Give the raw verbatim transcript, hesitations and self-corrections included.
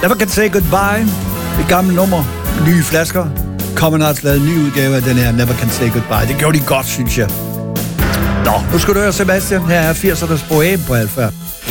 Never Can Say Goodbye. Et gammelt nummer. Nye flasker. Kommer også lavet en ny udgave af den her Never Can Say Goodbye. Det gjorde de godt, synes jeg. Nå, nu skal du høre, Sebastian. Her er firsernes bohem på Alfa.